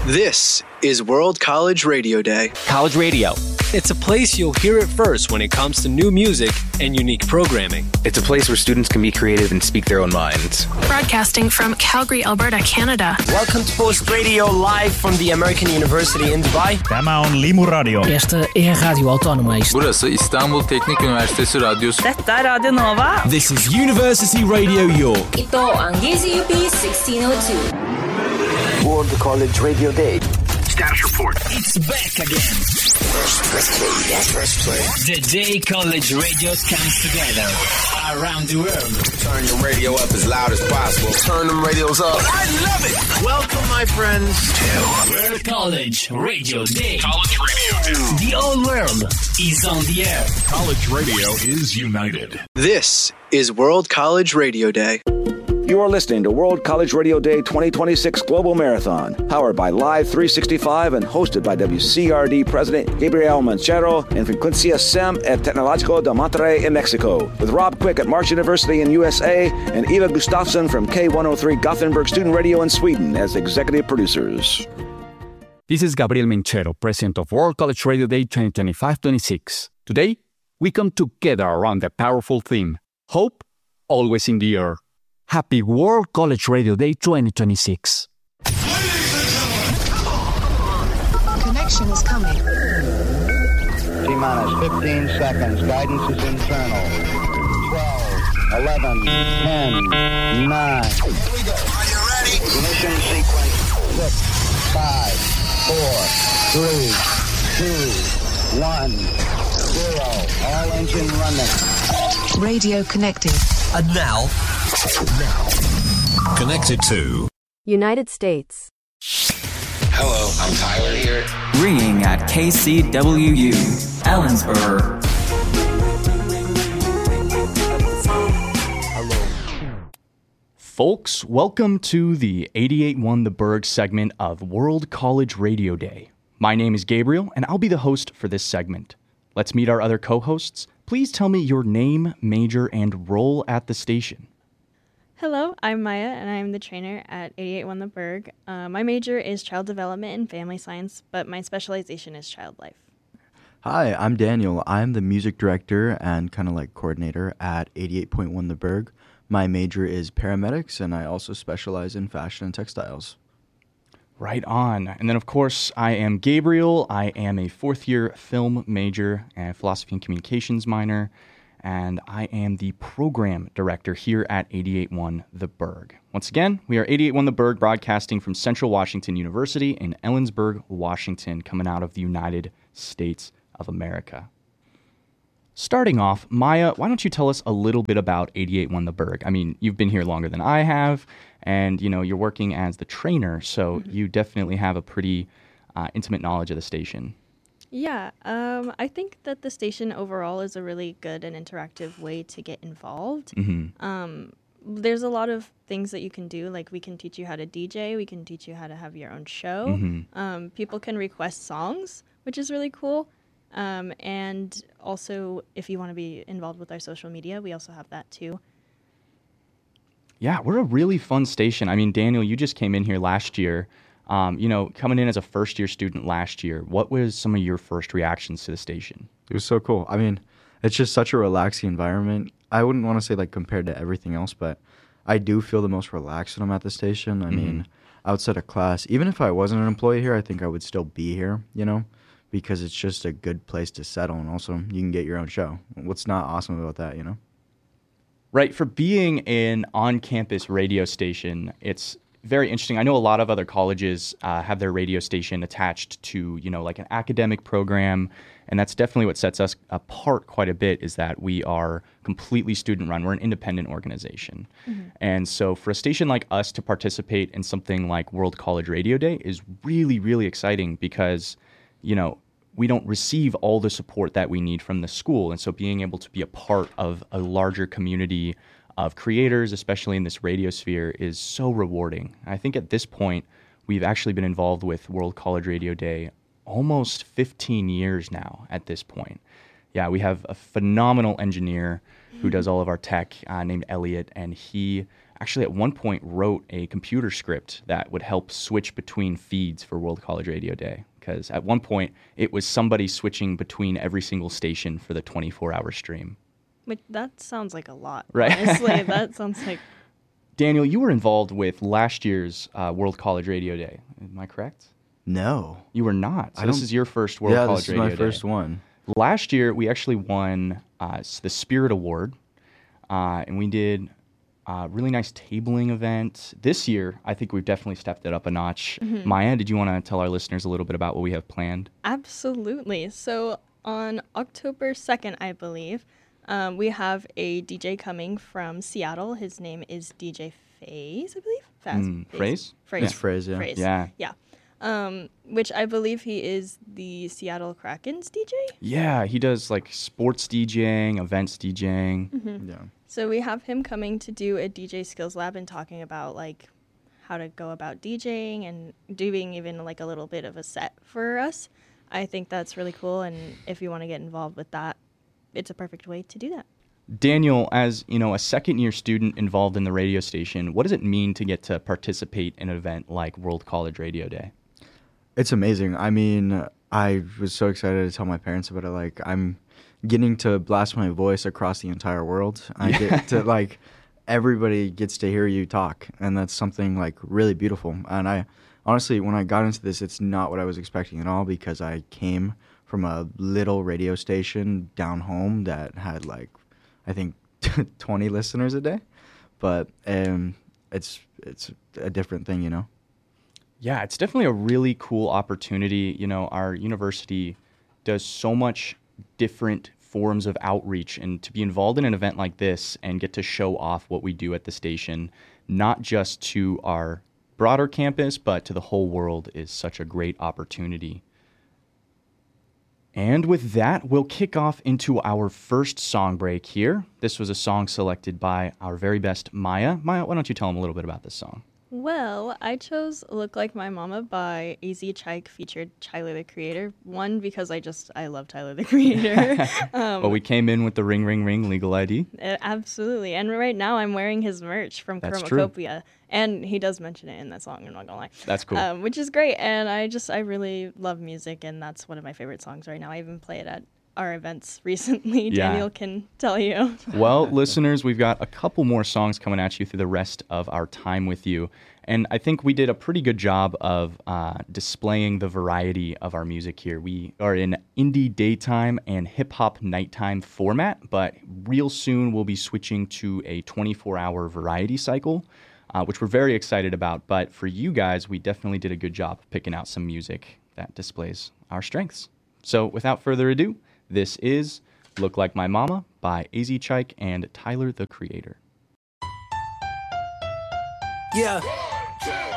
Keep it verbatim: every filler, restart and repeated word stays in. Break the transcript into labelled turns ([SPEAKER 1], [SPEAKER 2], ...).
[SPEAKER 1] This is World College Radio Day.
[SPEAKER 2] College Radio.
[SPEAKER 1] It's a place you'll hear it first when it comes to new music and unique programming.
[SPEAKER 2] It's a place where students can be creative and speak their own minds.
[SPEAKER 3] Broadcasting from Calgary, Alberta, Canada.
[SPEAKER 4] Welcome to Post Radio live from the American University in Dubai.
[SPEAKER 5] Tämä on Limu Radio.
[SPEAKER 6] Este é Radio Autonomous.
[SPEAKER 7] Burası İstanbul Teknik Üniversitesi Radyosu.
[SPEAKER 8] Dette er Radio Nova.
[SPEAKER 9] This is University Radio York.
[SPEAKER 10] Ito ang D Z U P sixteen oh two.
[SPEAKER 11] World College Radio Day.
[SPEAKER 9] Status report. It's back again.
[SPEAKER 12] Press, press play. Press play.
[SPEAKER 9] The day college radio comes together around the world.
[SPEAKER 12] Turn your radio up as loud as possible. Turn them radios up.
[SPEAKER 9] I love it.
[SPEAKER 13] Welcome, my friends,
[SPEAKER 9] to World College Radio Day.
[SPEAKER 14] College Radio Day.
[SPEAKER 9] The whole world is on the air.
[SPEAKER 14] College radio is united.
[SPEAKER 1] This is World College Radio Day.
[SPEAKER 15] You are listening to World College Radio Day twenty twenty-six Global Marathon, powered by Live three sixty-five and hosted by W C R D President Gabriel Manchero and Frecuencia SEM at Tecnológico de Monterrey in Mexico, with Rob Quick at March University in U S A and Eva Gustafsson from K one oh three Gothenburg Student Radio in Sweden as executive producers.
[SPEAKER 16] This is Gabriel Manchero, President of World College Radio Day twenty twenty-five twenty-six. Today, we come together around the powerful theme, Hope, Always in the Air. Happy World College Radio Day twenty twenty-six.
[SPEAKER 17] Connection is coming.
[SPEAKER 18] T-minus fifteen seconds. Guidance is internal. twelve, eleven, ten, nine.
[SPEAKER 12] Here we go. Are you ready?
[SPEAKER 18] Ignition sequence. six, five, four, three, two, one, zero. All engine running.
[SPEAKER 17] Radio connected.
[SPEAKER 13] And now...
[SPEAKER 14] Now, connected to
[SPEAKER 19] United States.
[SPEAKER 12] Hello, I'm Tyler here.
[SPEAKER 20] Ringing at K C W U, Ellensburg.
[SPEAKER 16] Hello. Folks, welcome to the eighty-eight point one The Berg segment of World College Radio Day. My name is Gabriel, and I'll be the host for this segment. Let's meet our other co-hosts. Please tell me your name, major, and role at the station.
[SPEAKER 21] Hello, I'm Maya, and I'm the trainer at eighty-eight point one The Berg. Uh, my major is child development and family science, but my specialization is child life.
[SPEAKER 22] Hi, I'm Daniel. I'm the music director and kind of like coordinator at eighty-eight point one The Berg. My major is paramedics, and I also specialize in fashion and textiles.
[SPEAKER 16] Right on. And then, of course, I am Gabriel. I am a fourth-year film major and philosophy and communications minor. And I am the program director here at eighty-eight point one The Berg. Once again, we are eighty-eight point one The Berg, broadcasting from Central Washington University in Ellensburg, Washington, coming out of the United States of America. Starting off, Maya, why don't you tell us a little bit about eighty-eight point one The Berg? I mean, you've been here longer than I have, and, you know, you're working as the trainer, so mm-hmm. you definitely have a pretty uh, intimate knowledge of the station.
[SPEAKER 21] Yeah, um, I think that the station overall is a really good and interactive way to get involved.
[SPEAKER 16] Mm-hmm.
[SPEAKER 21] Um, there's a lot of things that you can do, like we can teach you how to D J, we can teach you how to have your own show.
[SPEAKER 16] Mm-hmm.
[SPEAKER 21] Um, people can request songs, which is really cool. Um, and also, if you want to be involved with our social media, we also have that too.
[SPEAKER 16] Yeah, we're a really fun station. I mean, Daniel, you just came in here last year. Um, you know, coming in as a first-year student last year, what was some of your first reactions to the station?
[SPEAKER 22] It was so cool. I mean, it's just such a relaxing environment. I wouldn't want to say, like, compared to everything else, but I do feel the most relaxed when I'm at the station. I mm-hmm. mean, outside of class, even if I wasn't an employee here, I think I would still be here, you know, because it's just a good place to settle, and also you can get your own show. What's not awesome about that, you know?
[SPEAKER 16] Right. For being an on-campus radio station, it's very interesting. I know a lot of other colleges uh, have their radio station attached to, you know, like an academic program, and that's definitely what sets us apart quite a bit, is that we are completely student-run. We're an independent organization. Mm-hmm. And so for a station like us to participate in something like World College Radio Day is really, really exciting because, you know, we don't receive all the support that we need from the school. And so being able to be a part of a larger community of creators, especially in this radio sphere, is so rewarding. I think at this point, we've actually been involved with World College Radio Day almost fifteen years now at this point. Yeah, we have a phenomenal engineer who does all of our tech uh, named Elliot, and he actually at one point wrote a computer script that would help switch between feeds for World College Radio Day. Because at one point, it was somebody switching between every single station for the twenty-four hour stream.
[SPEAKER 21] But that sounds like a lot.
[SPEAKER 16] Right.
[SPEAKER 21] Honestly, that sounds like...
[SPEAKER 16] Daniel, you were involved with last year's uh, World College Radio Day. Am I correct?
[SPEAKER 22] No.
[SPEAKER 16] You were not. So
[SPEAKER 22] I
[SPEAKER 16] this
[SPEAKER 22] don't-
[SPEAKER 16] is your first World
[SPEAKER 22] yeah,
[SPEAKER 16] College
[SPEAKER 22] this is
[SPEAKER 16] Radio
[SPEAKER 22] my
[SPEAKER 16] Day.
[SPEAKER 22] first one.
[SPEAKER 16] Last year, we actually won uh, s- the Spirit Award, uh, and we did a really nice tabling event. This year, I think we've definitely stepped it up a notch.
[SPEAKER 21] Mhm.
[SPEAKER 16] Maya, did you want to tell our listeners a little bit about what we have planned?
[SPEAKER 21] Absolutely. So on October second, I believe, um, we have a D J coming from Seattle. His name is D J Faze, I believe. Faz,
[SPEAKER 16] Mm, Phrase?
[SPEAKER 21] Phrase.
[SPEAKER 22] It's Phrase, yeah.
[SPEAKER 21] Phrase.
[SPEAKER 16] Yeah.
[SPEAKER 21] Yeah. Um, which I believe he is the Seattle Kraken's D J.
[SPEAKER 16] Yeah, he does like sports DJing, events DJing.
[SPEAKER 21] Mhm.
[SPEAKER 22] Yeah.
[SPEAKER 21] So we have him coming to do a D J skills lab and talking about like how to go about DJing and doing even like a little bit of a set for us. I think that's really cool, and if you want to get involved with that, it's a perfect way to do that.
[SPEAKER 16] Daniel, as you know, a second year student involved in the radio station, what does it mean to get to participate in an event like World College Radio Day?
[SPEAKER 22] It's amazing. I mean, I was so excited to tell my parents about it. Like, I'm getting to blast my voice across the entire world. I
[SPEAKER 16] Yeah.
[SPEAKER 22] get to, like, everybody gets to hear you talk, and that's something, like, really beautiful. And I, honestly, when I got into this, it's not what I was expecting at all, because I came from a little radio station down home that had, like, I think twenty listeners a day. But um, it's it's a different thing, you know?
[SPEAKER 16] Yeah, it's definitely a really cool opportunity. You know, our university does so much different forms of outreach, and to be involved in an event like this and get to show off what we do at the station, not just to our broader campus, but to the whole world, is such a great opportunity. And with that, we'll kick off into our first song break here. This was a song selected by our very best Maya. Maya, why don't you tell them a little bit about this song?
[SPEAKER 21] Well, I chose Look Like My Mama by A Z Chike featured Tyler, the Creator. One, because I just, I love Tyler, the Creator. um,
[SPEAKER 16] Well, we came in with the ring, ring, ring legal I D.
[SPEAKER 21] uh, absolutely. And right now I'm wearing his merch from
[SPEAKER 16] That's true.
[SPEAKER 21] Chromacopia. And he does mention it in that song, I'm not gonna lie.
[SPEAKER 16] That's cool.
[SPEAKER 21] Um, which is great. And I just, I really love music, and that's one of my favorite songs right now. I even play it at our events recently.
[SPEAKER 16] Yeah.
[SPEAKER 21] Daniel can tell you.
[SPEAKER 16] Well, listeners, we've got a couple more songs coming at you through the rest of our time with you. And I think we did a pretty good job of uh, displaying the variety of our music here. We are in indie daytime and hip-hop nighttime format, but real soon we'll be switching to a twenty-four hour variety cycle, uh, which we're very excited about. But for you guys, we definitely did a good job of picking out some music that displays our strengths. So without further ado, this is Look Like My Mama by A Z Chike and Tyler, the Creator.
[SPEAKER 4] Yeah.